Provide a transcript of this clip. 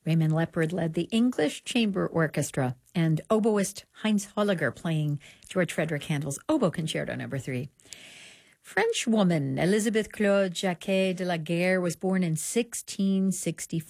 Raymond Leppard led the English Chamber Orchestra, and oboist Heinz Holliger playing George Frederick Handel's Oboe Concerto No. 3. French woman Elizabeth Claude Jacquet de la Guerre was born in 1665.